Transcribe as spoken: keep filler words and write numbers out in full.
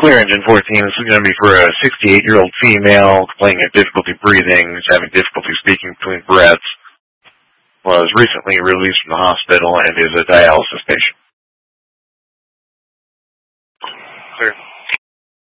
Clear Engine fourteen, this is going to be for a sixty-eight-year-old female complaining of difficulty breathing, is having difficulty speaking between breaths, was recently released from the hospital and is a dialysis patient. Clear.